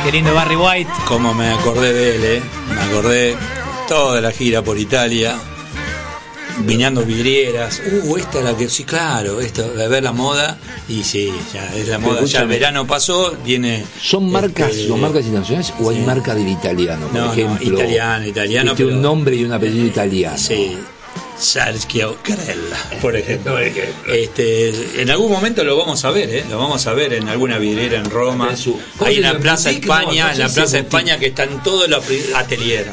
Qué lindo Barry White. Como me acordé de él, me acordé toda la gira por Italia, viniendo vidrieras. Esta es la que, sí, claro, esto, de ver la moda, y sí, ya es la moda, ya el verano pasó, viene... ¿Son marcas internacionales o hay marca del italiano? Por ejemplo, italiano, tiene un nombre y un apellido italiano. Sí. Sergio Carella, por ejemplo. En algún momento lo vamos a ver, lo vamos a ver en alguna vidriera en Roma. Hay una Plaza España, en la Plaza España, que están todos los atelier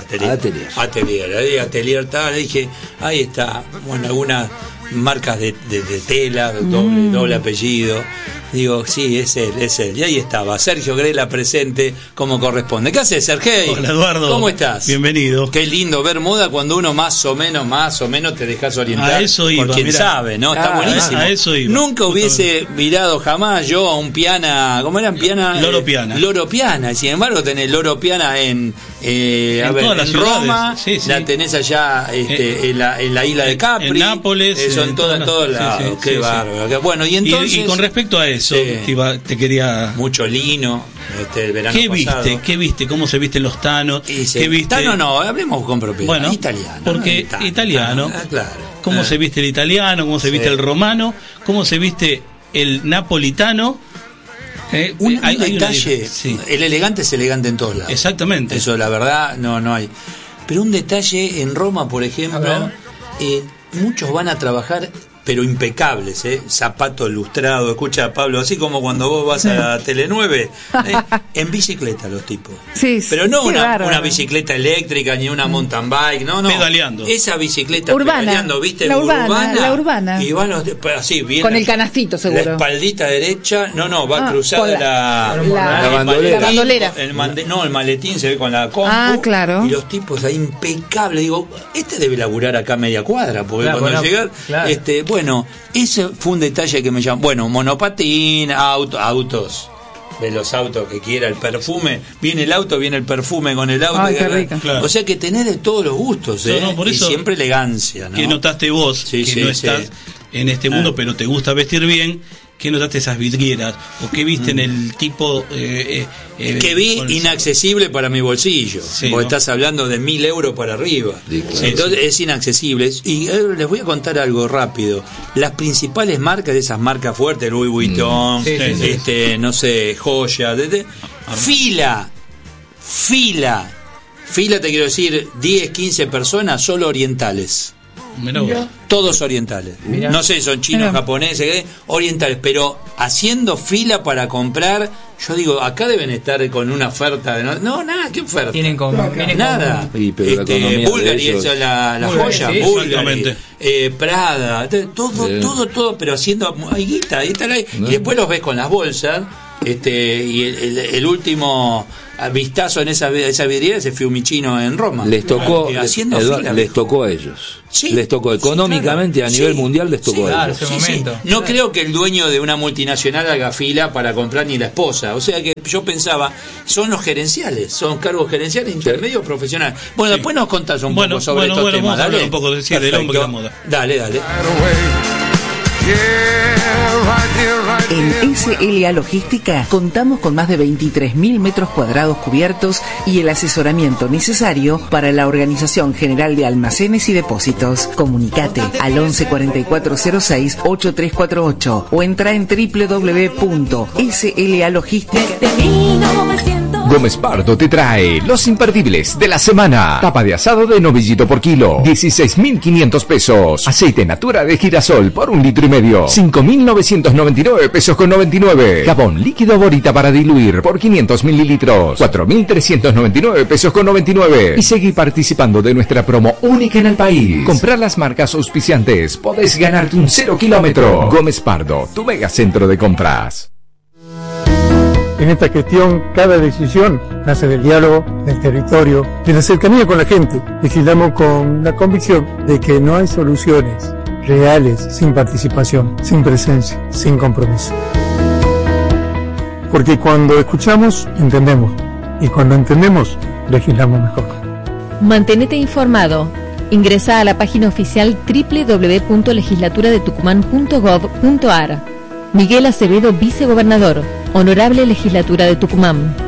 tal. Dije, ahí está, bueno, algunas marcas de tela, doble apellido. Digo, sí, es él. Y ahí estaba, Sergio Grela presente como corresponde. ¿Qué haces, Sergio? Hola, Eduardo. ¿Cómo estás? Bienvenido. Qué lindo ver moda cuando uno más o menos te dejas orientar. A eso iba, por quien sabe, ¿no? Está buenísimo. A eso iba. Nunca hubiese mirado jamás yo a un Piana, ¿cómo eran? Piana. Loro Piana. Loro Piana. Y sin embargo tenés Loro Piana en Roma, sí. La tenés allá en la isla de Capri. En Nápoles. Eso en todos lados. Qué bárbaro. Sí. Bueno, y entonces... Y con respecto a eso, te quería... Mucho lino, el verano pasado. ¿Qué viste? ¿Cómo se visten los tanos? ¿Qué viste? Tano no, hablemos con propiedad. Bueno, italiano. Porque italiano. Claro. ¿Cómo se viste el italiano? ¿Cómo se viste el romano? ¿Cómo se viste el napolitano? Un detalle, el elegante es elegante en todos lados. Exactamente. Eso, la verdad, no hay. Pero un detalle en Roma, por ejemplo, muchos van a trabajar, pero impecables, zapato lustrado, escucha, Pablo, así como cuando vos vas a Tele9, en bicicleta los tipos. Sí, pero no una bicicleta eléctrica ni una mountain bike, no. Pedaleando. Esa bicicleta urbana, pedaleando, ¿viste? La urbana. Y van así, bien. Con el canastito, seguro. La espaldita derecha, va cruzada la bandolera. El maletín se ve con la compu. Claro. Y los tipos ahí impecables. Digo, este debe laburar acá media cuadra, porque cuando llega, bueno, ese fue un detalle que me llamó. Bueno, monopatín, autos. De los autos que quiera, el perfume. Viene el auto, viene el perfume con el auto. Ay, qué rico. Claro. O sea que tenés de todos los gustos, por eso, y siempre elegancia, ¿no? Que notaste vos, que no estás en este mundo, pero te gusta vestir bien. ¿Qué notaste esas vidrieras? ¿O qué viste en el tipo? Que vi inaccesible para mi bolsillo. Porque estás hablando de 1.000 euros para arriba. Entonces es inaccesible. Y les voy a contar algo rápido. Las principales marcas de esas marcas fuertes, Louis Vuitton, no sé, Joya, fila, te quiero decir, 10, 15 personas solo orientales. Todos orientales. No sé, son chinos, japoneses, orientales, pero haciendo fila para comprar. Yo digo, acá deben estar con una oferta de nada, ¿qué oferta? Tienen nada. Bulgari, eso es la joya, Bulgari, Prada, todo, pero haciendo hay guita, y después los ves con las bolsas, y el último vistazo en esa vidriera se Fiumicino en Roma. Les tocó a ellos. Les tocó económicamente, a nivel mundial les tocó a ellos. No creo que el dueño de una multinacional haga fila para comprar ni la esposa. O sea que yo pensaba, son los gerenciales, son cargos gerenciales intermedios profesionales. Bueno, después nos contás un poco sobre estos temas. Vamos a hablar un poco del hombre y la moda. Dale. En SLA Logística contamos con más de 23.000 metros cuadrados cubiertos y el asesoramiento necesario para la Organización General de Almacenes y Depósitos. Comunicate al 11 4406 8348 o entra en www.slalogistic.com. Gómez Pardo te trae los imperdibles de la semana. Tapa de asado de novillito por kilo, 16.500 pesos. Aceite Natura de girasol por 1,5 litros. 5.999 pesos con 99. Jabón líquido Borita para diluir por 500 mililitros, 4.399 pesos con 99. Y seguí participando de nuestra promo única en el país. Comprar las marcas auspiciantes, podés ganarte un 0 kilómetro. Gómez Pardo, tu mega centro de compras. En esta gestión, cada decisión nace del diálogo, del territorio, de la cercanía con la gente. Legislamos con la convicción de que no hay soluciones reales sin participación, sin presencia, sin compromiso. Porque cuando escuchamos, entendemos. Y cuando entendemos, legislamos mejor. Mantenete informado. Ingresá a la página oficial www.legislaturadetucumán.gov.ar. Miguel Acevedo, vicegobernador. Honorable Legislatura de Tucumán.